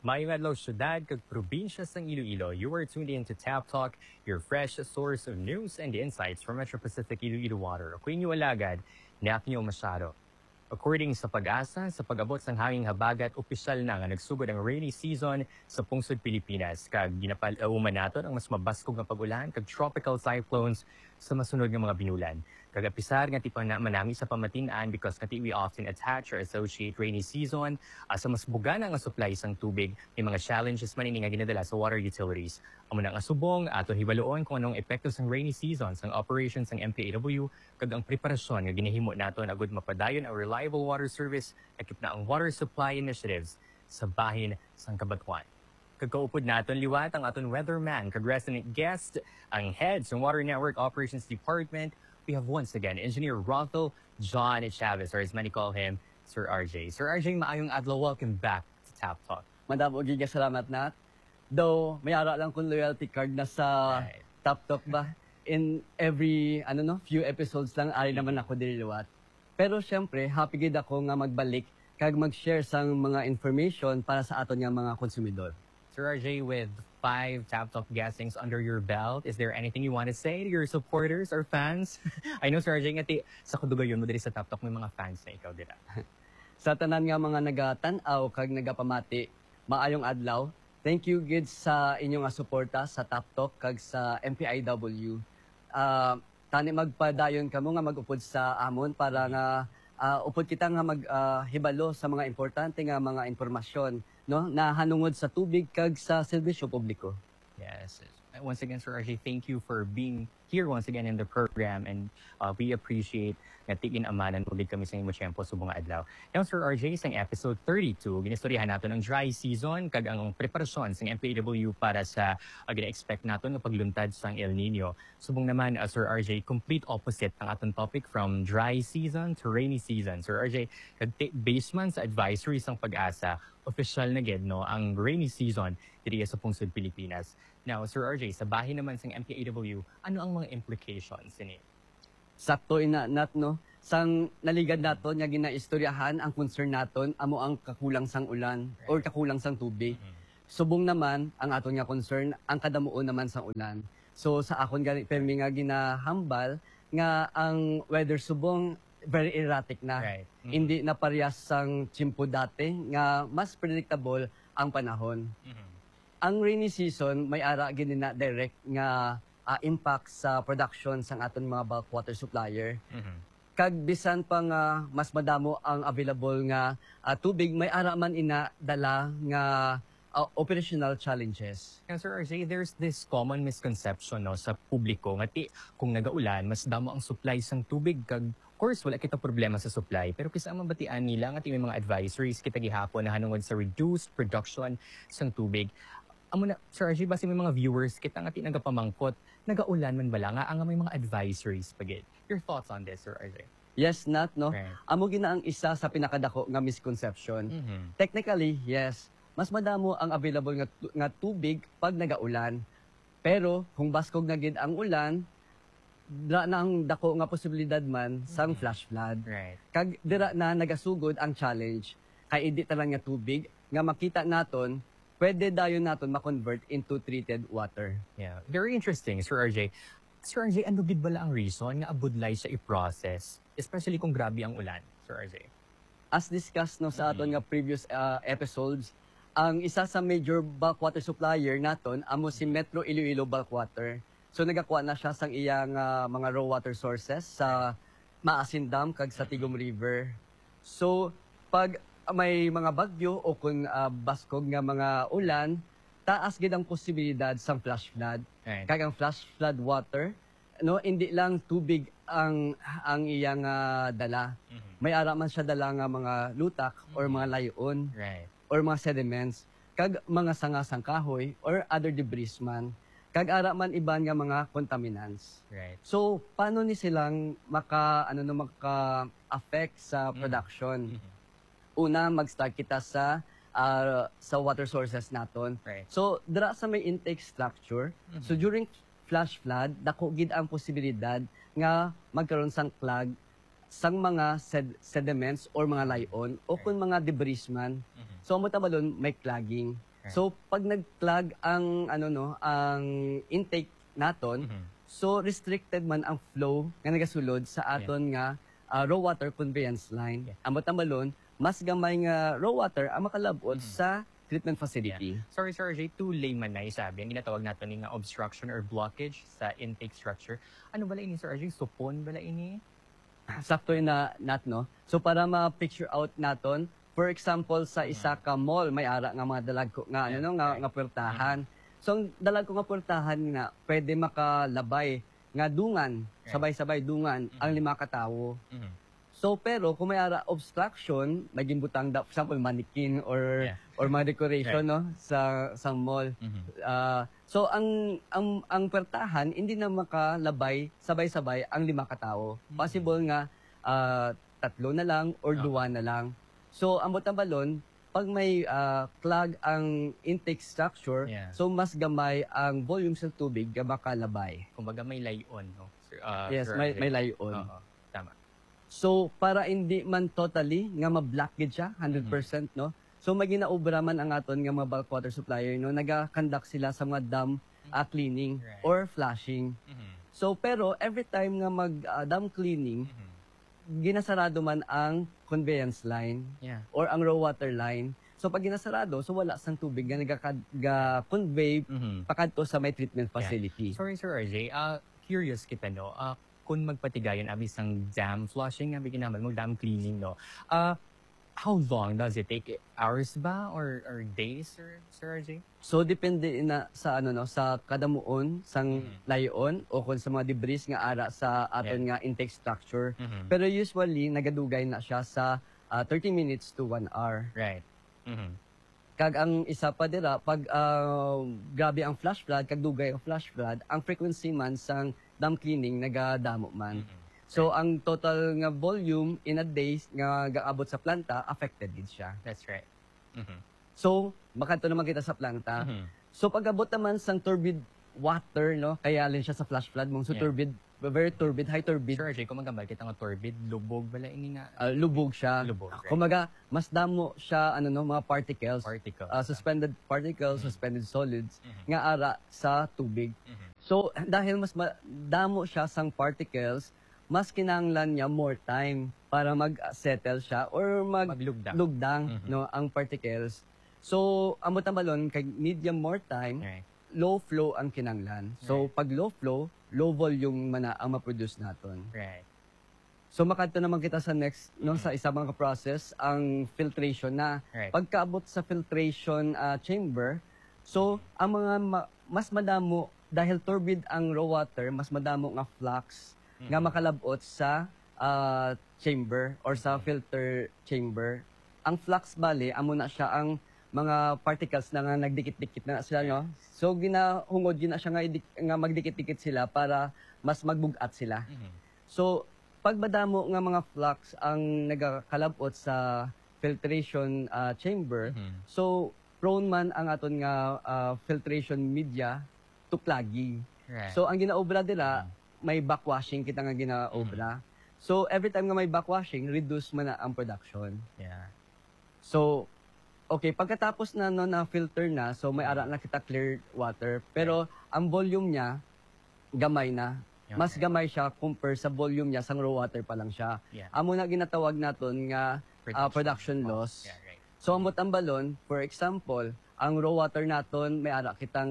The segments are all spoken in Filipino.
Maayong adlaw syudad kag probinsya sang Iloilo. You are tuned in to Tap Talk, your fresh source of news and insights from Metro Pacific Iloilo Water. Ako inyong alagad, Naknyo Masyado. According sa pag-asa, sa pag-abot sang hanging habagat, opisyal na nga nagsugod ang rainy season sa pungsod Pilipinas. Kag ginapalauman naton ang mas mabaskog nga pag-ulan kag tropical cyclones sa masunod nga mga binulan. Kag apisar nga tipang na manami sa pamatinaan because kati we often attach or associate rainy season sa mas bugana nga supply sang tubig. May mga challenges man ini nga ginadala sa water utilities. Amo na nga subong aton hibaluon kung anong epekto sang rainy season sang operations sang MPAW kag ang preparasyon nga ginahimo naton agud mapadayon ang reliable water service ekip na ang water supply initiatives sa bahin sang Kabanatuan. Kagkaupod naton liwat ang aton weatherman kag resident guest ang head sa Water Network Operations Department. We have once again Engineer Ronthal John Chavez, or as many call him, Sir RJ. Sir RJ, maayong adlaw, welcome back to Tap Talk. Madam Ogiga, salamat na. Though, may ara lang kung loyalty card na sa Tap Talk ba? In every, few episodes lang, ari naman ako diliwat. Pero syempre, happy gid ako nga magbalik kag mag-share sang mga information para sa aton nga mga konsumidor. Sir RJ, with 5 Tap Talk guestings under your belt, is there anything you want to say to your supporters or fans? I know, Sir RJ, nga sa kudugayon mo diri sa Tap Talk may mga fans na ikaw dira. Sa tanan nga mga nagatan-aw kag nagapamati, maayong adlaw. Thank you gid sa inyong suporta sa Tap Talk kag sa MPIW. Tani magpadayon kamo nga mag-upod sa amon para nga upod kita nga maghibalo sa mga importante nga mga impormasyon, no, na hanungod sa tubig kag sa serbisyo publiko. Yes. Once again, Sir RJ, thank you for being here once again in the program, and we appreciate nga tigin amanan ulit kami sa inyo tiyempo subong nga adlaw. Now, Sir RJ, sa episode 32, ginistoryahan natin ang dry season kag ang preparasyon sa MPAW para sa gina-expect natin nga pagluntad sa El Nino. Subong naman, Sir RJ, complete opposite ang aton topic from dry season to rainy season. Sir RJ, based man sa advisory sang pag-asa, official na gid no ang rainy season diri sa pungsod Pilipinas. Now, Sir RJ, sa bahin naman sang MPAW, ano ang mga implications ini? Sakto inanat, no? Sang naligad naton nga ginaistoryahan ang concern naton amo ang kakulang sang ulan or kakulang sang tubig. Subong naman ang aton nga concern ang kadamuon naman sang ulan. So sa akon permi nga ginahambal nga ang weather subong very erratic na. Right. Hindi na parehas sang tiyempo dati nga mas predictable ang panahon. Ang rainy season may ara gid na direct nga impact sa production sang aton mga bulk water supplier. Kag bisan pa nga mas madamo ang available nga tubig, may ara man ina dala nga operational challenges. And Sir RJ, there's this common misconception no sa publiko nga kung nagaulan mas damo ang supply sang tubig kag of course wala kita problema sa supply, pero kisa mabatian nila nga may mga advisories kita gihapon na hanungod sa reduced production sang tubig. Amo na, Sir RJ, basi may mga viewers kita nga nagapamangkot, nagaulan man bala nga ang may mga advisories pagid. Your thoughts on this, Sir RJ? Yes, Nat, no? Right. Amo gina ang isa sa pinakadako nga misconception. Technically, yes, mas madamo ang available nga tubig pag nagaulan. Pero kung baskog na gid ang ulan, dira na ang dako nga posibilidad man sang flash flood. Right. Kag dira na nagasugod ang challenge kay idi talang nga tubig nga makita naton pwede dayon naton ma-convert into treated water. Yeah, very interesting, Sir RJ. Sir RJ, ano gid bala ang reason nga abudlay siya i-process, especially kung grabe ang ulan, Sir RJ? As discussed no sa aton nga previous episodes, ang isa sa major bulk water supplier naton amo si Metro Iloilo Bulk Water. So nagakuha na siya sang iyang mga raw water sources sa Maasin Dam kag sa Tigom River. So pag may mga bagyo o kung baskog nga mga ulan, taas gid ang posibilidad sang flash flood. Right. Kag ang flash flood water, no, hindi lang tubig ang iyang dala. May ara man siya dala nga mga lutak or mga layon. Right. Or mga sediments, kag mga sanga-sang kahoy or other debris man, kag ara man iban nga mga contaminants. Right. So paano ni silang maka-affect sa production? Una, mag-start kita sa water sources naton. Right. So dira sa may intake structure, so during flash flood, dako gid ang posibilidad nga magkaroon sang clog sang mga sediments or mga layon o kung mga debris man. So mo tabalon may clogging. So pag nag-clog ang ang intake naton, so restricted man ang flow nga nagasulod sa aton nga raw water conveyance line. Amot ang balon, mas gamay nga raw water ang makalabot sa treatment facility. Sorry, Sir RJ, to layman na isabi, ang ginatawag nato ni nga obstruction or blockage sa intake structure. Ano bala ini, Sir RJ? Supon bala ini? Sakto yun na no. So para ma-picture out naton, for example sa isa ka mall may ara nga mga dalag ko nga nga puwertahan. So ang dalag ko nga puwertahan nga pwede makalabay nga dungan, sabay-sabay dungan ang 5 ka tawo. So pero kung may ara obstruction, maging butang for example manikin or mga decoration no sa mall. So ang puwertahan hindi na makalabay sabay-sabay ang 5 ka tawo. Possible nga 3 na lang or 2 na lang. So ang butang balon pag may clog ang intake structure, so mas gamay ang volume sa tubig nga makalabay. Kumbaga may layon, no? Yes, Sir may RJ. layon. Tama. So para hindi man totally nga ma-blockage siya 100%, no. So may ginaobra man ang aton nga mga bulk water supplier no, naga-conduct sila sa mga dam cleaning or flushing. So pero every time nga mag dam cleaning, ginasarado man ang conveyance line or ang raw water line. So pag ginasarado, so wala sang tubig nga nagaka-convey pakadto sa may treatment facility. Sorry, Sir RJ, curious kita, no? Kung magpatigayon abis ng dam flushing, abi ginaman mo dam cleaning, no? How long does it take? Hours ba or days, Sir RJ? So depende na sa sa kadamuon sang layon o kung sa mga debris nga ara sa aton nga intake structure. Pero usually nagadugay na siya sa 30 minutes to 1 hour. Right. Kag ang isa pa dira pag grabe ang flash flood, kag dugay ang flash flood, ang frequency man sang dam cleaning nagadamo man. So ang total nga volume in a day nga gaabot sa planta affected gid siya. That's right. So makadto naman kita sa planta. So pag-abot naman sang turbid water no, kaya alin siya sa flash flood mong so turbid, very turbid, high turbid. Sir RJ, kung magambal kita nga turbid, lubog bala ini nga. Lubog siya. Lubog, right. Kumaga mas damo siya mga particles. Suspended particles, suspended solids nga ara sa tubig. So dahil mas damo siya sang particles, mas kinahanglan niya more time para mag-settle siya or maglugdang no ang particles. So amot ang balon kay need niya more time, low flow ang kinahanglan. So pag low flow, low volume man na ang ma-produce naton. Right. So makadto naman kita sa next no sa isa mga process ang filtration na. Pagkaabot sa filtration chamber, so ang mga mas madamo dahil turbid ang raw water, mas madamo nga flux nga makalabot sa chamber or sa filter chamber. Ang flux bali amo na siya ang mga particles na nga nagdikit-dikit na sila no. So ginahungod gina siya nga magdikit-dikit sila para mas magbugat sila. So pag madamo nga mga flux ang nagakalabot sa filtration chamber, so prone man ang aton nga filtration media to clogging. So ang ginaobra dira may backwashing kita nga ginaobra. So every time nga may backwashing, reduce man na ang production. So okay, pagkatapos na na filter na, so may ara na kita clear water, pero ang volume niya gamay na. Mas gamay siya compare sa volume niya sang raw water pa lang siya. Amo na ginatawag naton nga production loss. So amot ang balon, for example, ang raw water naton may ara kitang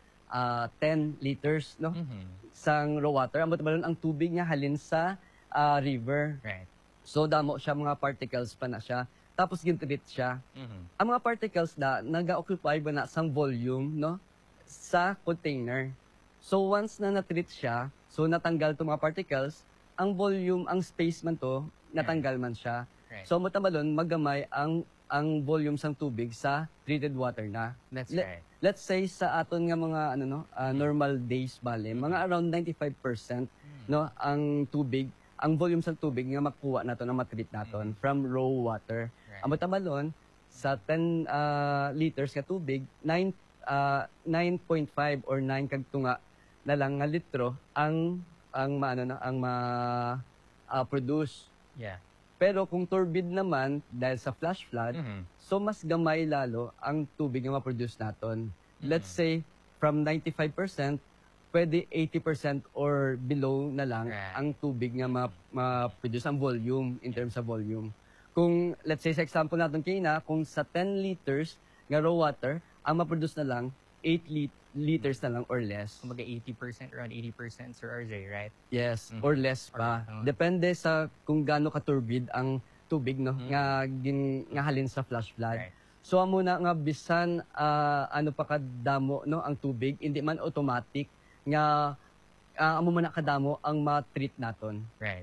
10 liters no. Sang raw water, amot balon ang tubig niya halin sa river. So damo siya mga particles pa na siya. Tapos gintreat siya. Ang mga particles na naga-occupy ba na sang volume no sa container. So once na na-treat siya, so natanggal to mga particles, ang volume, ang space man to, natanggal man siya. So amot balon magamay ang volume sang tubig sa treated water na. Let's say sa aton nga mga normal days bale, mga around 95% no ang tubig, ang volume sa tubig nga makuha nato na matreat naton from raw water. Amot balon sa 10 liters ka tubig, 9.5 or 9 kag tunga na lang nga litro ang produce. Pero kung turbid naman, dahil sa flash flood, so mas gamay lalo ang tubig na ma-produce natin. Let's say, from 95%, pwede 80% or below na lang ang tubig na ma-produce, ang volume, in terms of volume. Kung, let's say, sa example natin kina, kung sa 10 liters nga raw water, ang ma-produce na lang 8 liters na lang or less. Kumbaga 80%, around 80%, Sir RJ, right? Yes, or less pa. Depende sa kung gaano ka-turbid ang tubig no nga halin sa flash flood. Right. So amo na nga bisan ano pa kadamo no ang tubig, hindi man automatic nga amo man na kadamo ang ma-treat naton. Right.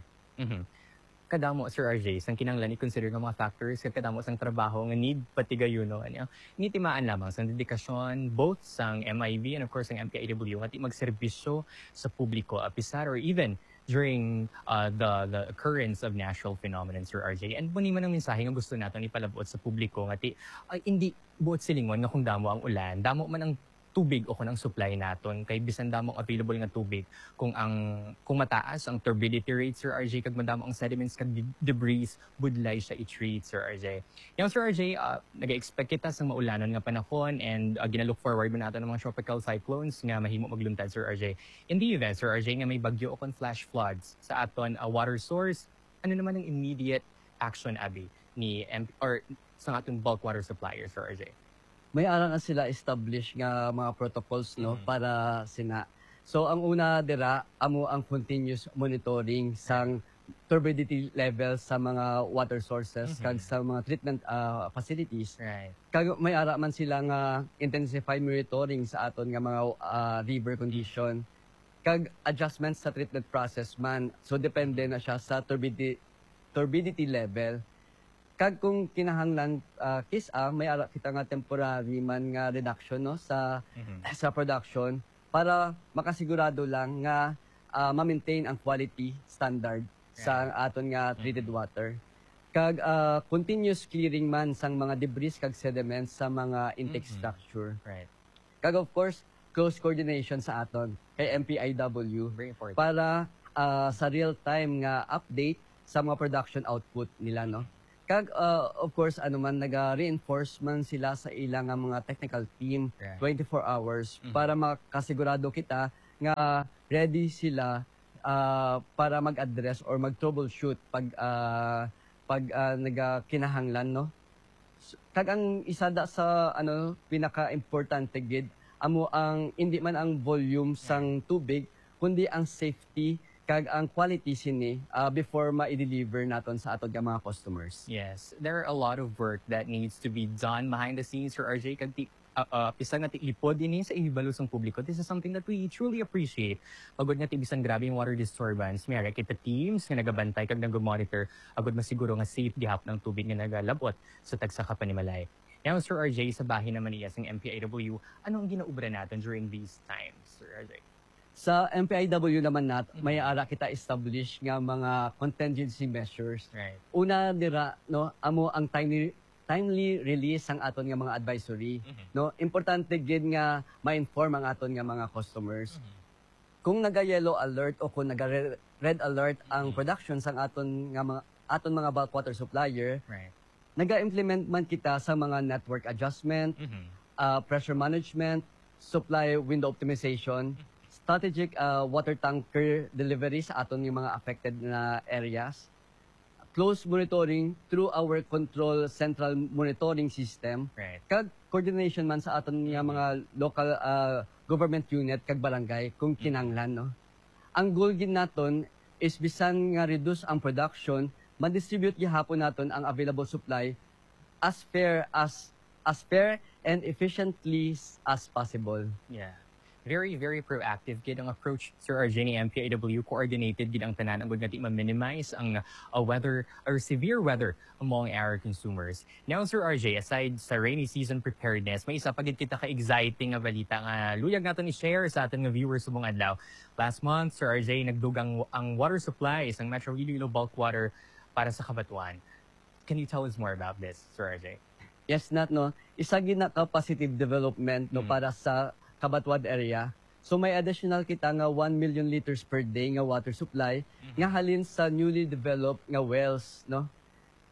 Kadamo, Sir RJ, sang kinanglan i-consider nga mga factors kag kadamo sang trabaho nga need patigayono ano. Ni timaan lamang sang dedikasyon both sang MIV and of course sang MPIW nga ti magserbisyo sa publiko apisar or even during the occurrence of natural phenomenon, Sir RJ. And muni man ang mensahe nga gusto naton ipalabot sa publiko nga ti hindi buot silingon nga kung damo ang ulan, damo man ang tubig o kung ang supply naton kay bisan damong available nga tubig kung mataas ang turbidity rate, Sir RJ, kag madamo ang sediments kag debris budlay siya i-treat, Sir RJ. Yang Sir RJ, nag-expect kita sa maulanon nga panahon and ginalook forward mo nato ng mga tropical cyclones nga mahimo magluntad, Sir RJ. In the event, Sir RJ, nga may bagyo o kon flash floods sa aton water source, ano naman ang immediate action abi ni or sa aton bulk water supplier, Sir RJ? May ara nga sila establish nga mga protocols no para sina. So ang una dira amo ang continuous monitoring sang turbidity level sa mga water sources kag sa mga treatment facilities. Right. Kag may ara man sila nga intensify monitoring sa aton nga mga river condition kag adjustments sa treatment process man. So depende na siya sa turbidity level. Kag kung kinahanglan may ara kita nga temporary man nga reduction no sa production para makasigurado lang nga ma-maintain ang quality standard sa aton nga treated water. Kag continuous clearing man sang mga debris kag sediments sa mga intake structure. Right. Kag of course close coordination sa aton kay MPIW Very important. para sa real time nga update sa mga production output nila no. Kag of course ano man naga-reinforce man sila sa ilang mga technical team 24 hours para makasigurado kita nga ready sila para mag-address or mag-troubleshoot pag nagakinahanglan no. Kag ang isa da sa pinaka-importante gid amo ang hindi man ang volume sang tubig kundi ang safety kag ang quality sini before ma-deliver naton sa aton nga mga customers. Yes, there are a lot of work that needs to be done behind the scenes, Sir RJ, kag pisang nga lipod ini sa ibalo sang publiko. This is something that we truly appreciate. Pagod nga bisan grabe yung water disturbance, may kita teams nga nagabantay kag nag-monitor agud masiguro nga safe gihap ng tubig nga nagalabot sa tagsa ka panimalay. Now, Sir RJ, sa bahin naman niya sang MPIW, ano ang ginaubra natin during these times, Sir RJ? Sa MPIW naman may ara kita establish nga mga contingency measures. Right. Una dira no amo ang timely release ang aton nga mga advisory. No, importante gid nga ma-inform ang aton nga mga customers. Kung naga-yellow alert o kung naga-red alert ang production sang aton mga bulk water supplier, Right. naga-implement man kita sa mga network adjustment, pressure management, supply window optimization, strategic water tanker delivery sa aton yung mga affected na areas, close monitoring through our control central monitoring system, Right. kag coordination man sa aton nga mga local government unit kag barangay kung kinanglan no. Ang goal gid naton is bisan nga reduce ang production, ma-distribute gihapon naton ang available supply as fair and efficiently as possible. Yeah. Very, very proactive gid ang approach, Sir RJ, ni MPIW. Coordinated gid ang tanan ang nga ti ma-minimize ang weather or severe weather among our consumers. Now, Sir RJ, aside sa rainy season preparedness, may isa pa gid kita ka-exciting nga balita nga luyag naton i-share sa aton nga viewers subong adlaw. Last month, Sir RJ, nagdugang ang water supply sa Metro Iloilo bulk water para sa Cabanatuan. Can you tell us more about this, Sir RJ? Yes, no. Isa gid na ka positive development no para sa Cabanatuan area. So may additional kita nga 1 million liters per day nga water supply nga halin sa newly developed nga wells no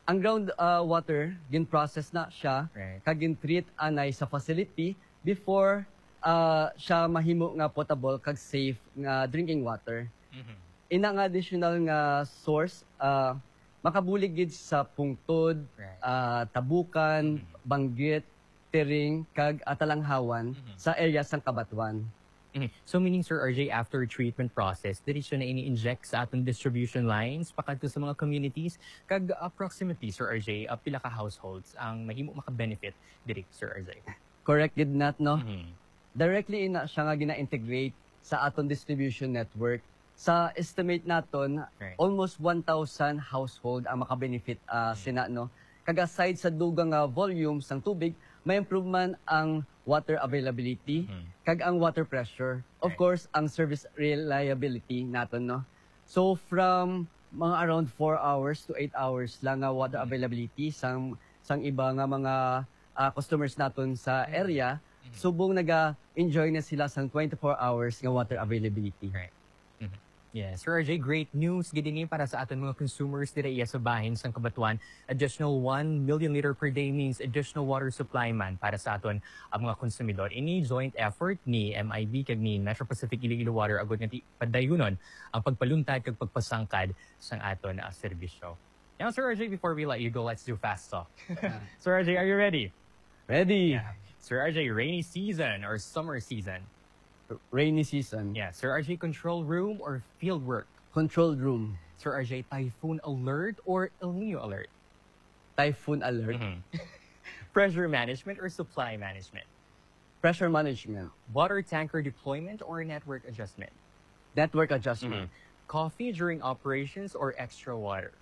Ang ground water, gin-process na siya, Right. kag gin-treat anay sa facility before siya mahimo nga potable kag safe nga drinking water. Ina nga additional nga source, makabulig gid sa pungtod, Right. tabukan, banggit, tiring, kag atalanghawan sa area sang Kabatuan. So meaning, Sir RJ, after treatment process, dili siya na ini-inject sa atong distribution lines pakadto sa mga communities, kag approximately, Sir RJ, pila ka households ang mahimo maka-benefit diri, Sir RJ? Correct gid nat, no? Mhm. Directly ina siya nga gina-integrate sa aton distribution network. Sa estimate naton, Right. almost 1,000 household ang makabenefit sina, no? Kag aside sa dugang volume sang tubig, may improvement ang water availability, kag ang water pressure. Of Right. course, ang service reliability naton, no? So from mga around 4 hours to 8 hours lang nga water availability sang iba nga mga customers naton sa area, subong naga-enjoy na sila sang 24 hours nga water availability. Right. Yes, Sir RJ, great news gid ni para sa aton mga consumers diri iya sa bahin sang Kabatuan. Additional 1 million liter per day means additional water supply man para sa aton ang mga konsumidor. Ini joint effort ni MIB kag ni Metro Pacific Iloilo Water agud nga padayunon ang pagpaluntad kag pagpasangkad sang aton serbisyo. Now, Sir RJ, before we let you go, let's do fast talk. Sir RJ, are you ready? Ready? Sir RJ, rainy season or summer season? Rainy season. Yeah, Sir RJ, control room or field work? Controlled room. Sir RJ, typhoon alert or El Nino alert? Typhoon alert. Pressure management or supply management? Pressure management. Water tanker deployment or network adjustment? Network adjustment. Coffee during operations or extra water?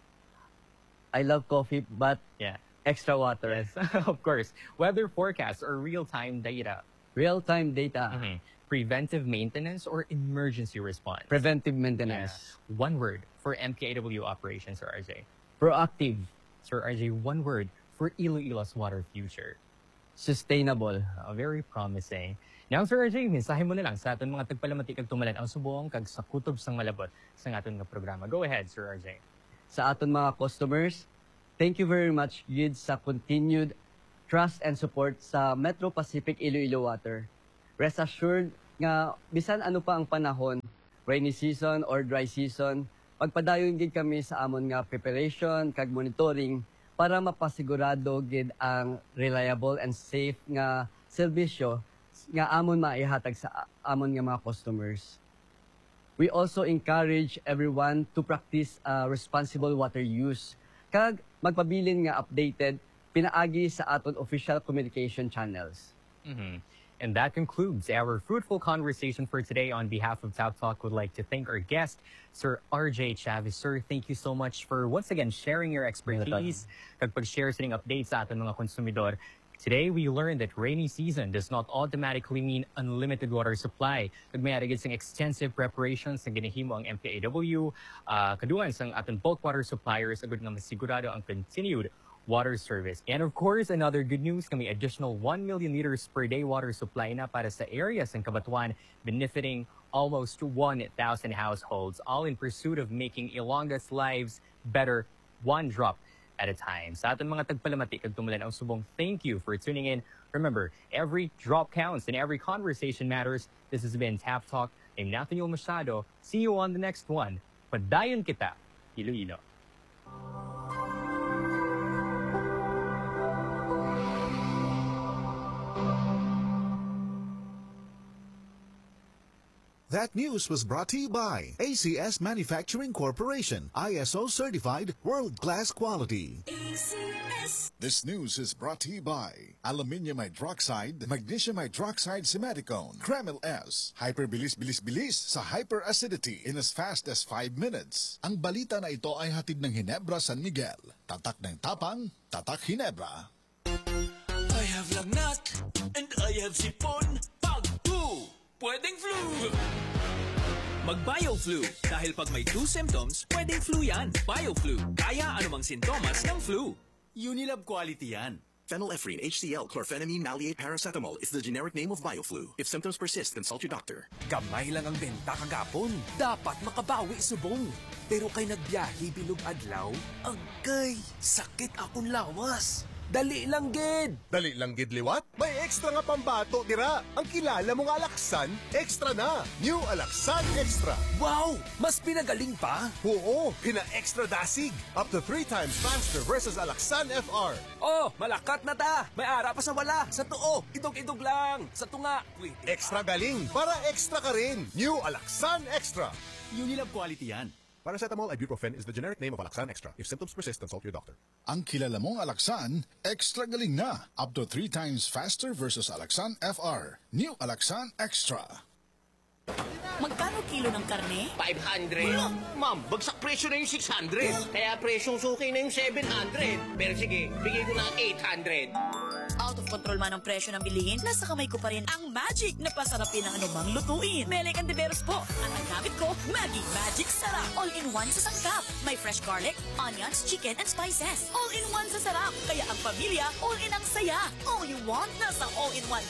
I love coffee, but Yeah, extra water. yes, of course. Weather forecast or real-time data? Real-time data. Preventive maintenance or emergency response? Preventive Yeah. maintenance. One word for MPAW operations, Sir RJ. Proactive. Sir RJ, one word for Iloilo's water future. Sustainable. Very promising. Now, Sir RJ, mensahe mo na lang sa aton mga tagpalamati kag tumalan ang subong kag sa kutob sang malabot sa aton nga programa. Go ahead, Sir RJ. Sa aton mga customers, thank you very much, Gid, sa continued trust and support sa Metro Pacific Iloilo Water. Rest assured nga bisan ano pa ang panahon, rainy season or dry season, pagpadayon gid kami sa amon nga preparation kag monitoring para mapasigurado gid ang reliable and safe nga serbisyo nga amon maihatag sa amon nga mga customers. We also encourage everyone to practice responsible water use kag magpabilin nga updated pinaagi sa aton official communication channels. And that concludes our fruitful conversation for today. On behalf of Tap Talk, would like to thank our guest, Sir RJ Chavez. Sir, thank you so much for once again sharing your expertise kag pag-share sa updates sa aton mga konsumidor. Today, we learned that rainy season does not automatically mean unlimited water supply. Kag may arigid sang extensive preparations na ginahimo ang MPAW, kaduan sang aton bulk water suppliers agud nga masigurado ang continued water service. And of course, another good news, kami additional 1 million liters per day water supply na para sa areas ng Kabatuan, benefiting almost 1,000 households, all in pursuit of making Ilonga's lives better, one drop at a time. Sa ating mga tagpalamati kag tumulan ang subong, thank you for tuning in. Remember, every drop counts and every conversation matters. This has been Tap Talk. I'm Nathaniel Machado. See you on the next one. Padayon kita, Iloilo. That news was brought to you by ACS Manufacturing Corporation, ISO certified world-class quality. ACS. This news is brought to you by Aluminium Hydroxide, Magnesium Hydroxide Simaticone, Kremil S, Hyperbilis-bilis-bilis sa hyperacidity in as fast as 5 minutes. Ang balita na ito ay hatid ng Ginebra San Miguel. Tatak ng tapang, tatak Ginebra. I have lagnat and I have sipon. Pag 2, pwedeng flu. Mag-BioFlu. Dahil pag may 2 symptoms, pwedeng flu yan. BioFlu. Kaya anumang sintomas ng flu. Unilab quality yan. Phenylephrine HCl chlorphenamine maleate paracetamol is the generic name of BioFlu. If symptoms persist, consult your doctor. Gamay lang ang benta kagapon. Dapat makabawi subong. Pero kay nagbiyahe bilog adlaw, agay, sakit akong lawas. Dali lang gid. Dali lang gid liwat? May extra nga pambato dira. Ang kilala mong Alaksan, extra na. New Alaksan Extra. Wow, mas pinagaling pa. Oo, pina-extra dasig. Up to 3 times faster versus Alaksan FR. Oh, malakat na ta. May ara pa sa wala. Sa tuo, idog-idog lang. Sa tunga, pwede. Extra galing para extra ka rin. New Alaksan Extra. Unilab quality yan. Paracetamol ibuprofen is the generic name of Alaksan Extra. If symptoms persist, consult your doctor. Ang kilala mong Alaksan, extra galing na. Up to 3 times faster versus Alaksan FR. New Alaksan Extra. Magkano kilo ng karne? 500. Ma'am, bagsak presyo na yung 600. Kaya presyong suki na yung 700. Pero sige, bigay ko na ang 800. Out of control man ang presyo ng bilihin, nasa kamay ko pa rin ang magic na pasarapin ng anumang lutuin. Melek and Diveros po. At ang gamit ko, Maggi Magic Sarap. All-in-one sa sangkap. May fresh garlic, onions, chicken, and spices. All-in-one sa sarap. Kaya ang pamilya, all-in ang saya. All you want, nasa all-in-one